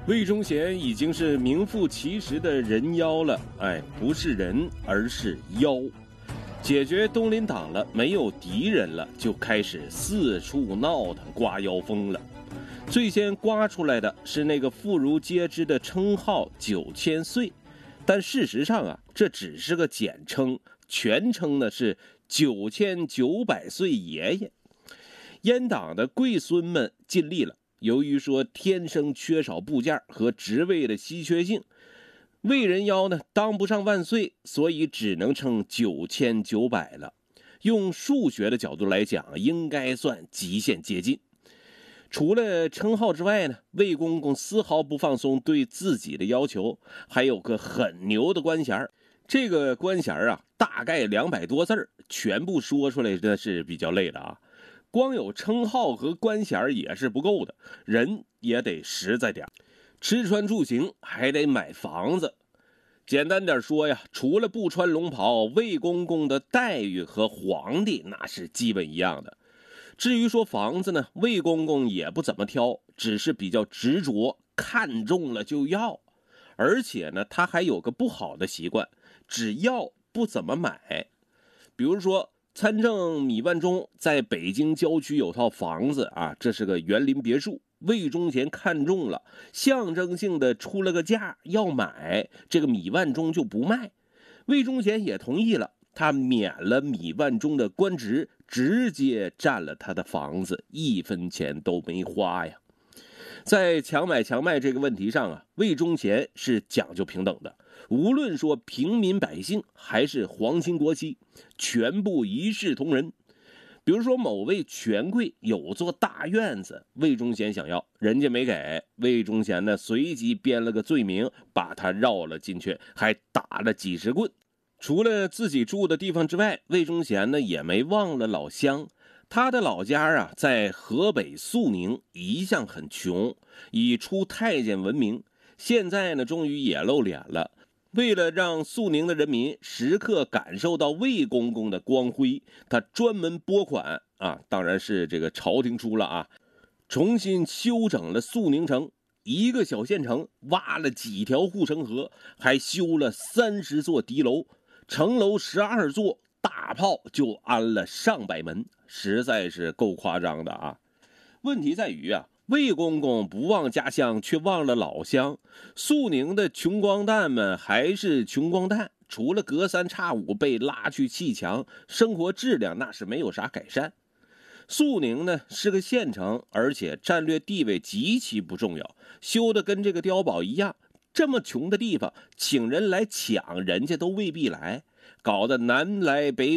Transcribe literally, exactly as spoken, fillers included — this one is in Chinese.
魏忠贤已经是名副其实的人妖了，哎，不是人，而是妖。解决东林党了，没有敌人了，就开始四处闹腾，刮妖风了。最先刮出来的是那个妇孺皆知的称号九千岁，但事实上啊，这只是个简称，全称呢是九千九百岁爷爷。阉党的贵孙们尽力了，由于说天生缺少部件和职位的稀缺性，魏人妖呢当不上万岁，所以只能称九千九百了。用数学的角度来讲，应该算极限接近。除了称号之外呢，魏公公丝毫不放松对自己的要求，还有个很牛的官衔。这个官衔啊，大概两百多字，全部说出来那是比较累的啊。光有称号和官衔也是不够的，人也得实在点，吃穿住行还得买房子。简单点说呀，除了不穿龙袍，魏公公的待遇和皇帝那是基本一样的。至于说房子呢，魏公公也不怎么挑，只是比较执着，看中了就要。而且呢，他还有个不好的习惯，只要不怎么买。比如说参政米万中在北京郊区有套房子啊，这是个园林别墅，魏忠贤看中了，象征性的出了个价要买，这个米万中就不卖。魏忠贤也同意了，他免了米万中的官职，直接占了他的房子，一分钱都没花呀。在强买强卖这个问题上啊，魏忠贤是讲究平等的，无论说平民百姓还是皇亲国戚，全部一视同仁。比如说某位权贵有座大院子，魏忠贤想要，人家没给，魏忠贤呢随即编了个罪名，把他绕了进去，还打了几十棍。除了自己住的地方之外，魏忠贤呢也没忘了老乡。他的老家啊，在河北肃宁，一向很穷，以出太监闻名。现在呢，终于也露脸了。为了让肃宁的人民时刻感受到魏公公的光辉，他专门拨款啊，当然是这个朝廷出了啊，重新修整了肃宁城，一个小县城，挖了几条护城河，还修了三十座敌楼，城楼十二座，大炮就安了上百门，实在是够夸张的啊。问题在于啊，魏公公不忘家乡，却忘了老乡。肃宁的穷光蛋们还是穷光蛋，除了隔三差五被拉去砌墙，生活质量那是没有啥改善。肃宁呢是个县城，而且战略地位极其不重要，修的跟这个碉堡一样。这么穷的地方，请人来抢，人家都未必来，搞得南来北